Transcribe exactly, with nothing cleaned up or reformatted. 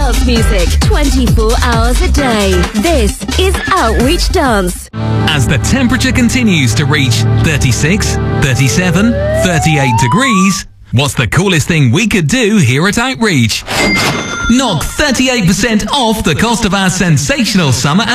dance music twenty-four hours a day. This is Outreach Dance. As the temperature continues to reach thirty-six, thirty-seven, thirty-eight degrees, what's the coolest thing we could do here at Outreach? Knock thirty-eight percent off the cost of our sensational summer